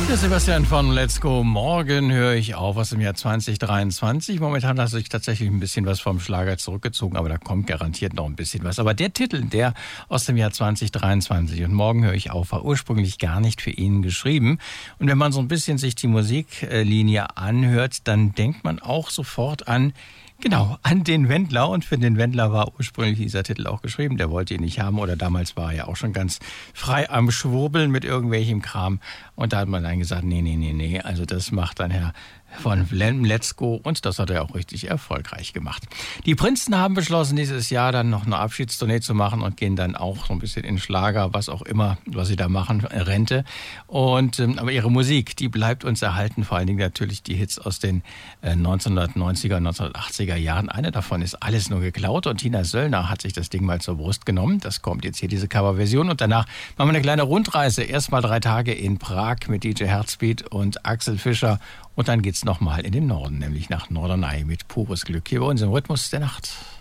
Der Sebastian von Let's Go. Morgen höre ich auf aus dem Jahr 2023. Momentan hat sich tatsächlich ein bisschen was vom Schlager zurückgezogen, aber da kommt garantiert noch ein bisschen was. Aber der Titel, der aus dem Jahr 2023 und morgen höre ich auf, war ursprünglich gar nicht für ihn geschrieben. Und wenn man so ein bisschen sich die Musiklinie anhört, dann denkt man auch sofort an den Wendler. Und für den Wendler war ursprünglich dieser Titel auch geschrieben. Der wollte ihn nicht haben oder damals war er ja auch schon ganz frei am Schwurbeln mit irgendwelchem Kram. Und da hat man dann gesagt, nee, also das macht dann Herr von Let's Go und das hat er auch richtig erfolgreich gemacht. Die Prinzen haben beschlossen, dieses Jahr dann noch eine Abschiedstournee zu machen und gehen dann auch so ein bisschen in Schlager, was auch immer, was sie da machen, Rente. Und aber ihre Musik, die bleibt uns erhalten, vor allen Dingen natürlich die Hits aus den 1990er, 1980er Jahren. Eine davon ist Alles nur geklaut und Tina Söllner hat sich das Ding mal zur Brust genommen. Das kommt jetzt hier, diese Coverversion, und danach machen wir eine kleine Rundreise. Erstmal 3 Tage in Prag mit DJ Herzbeat und Axel Fischer. Und dann geht's nochmal in den Norden, nämlich nach Norderney mit Pures Glück hier bei uns im Rhythmus der Nacht.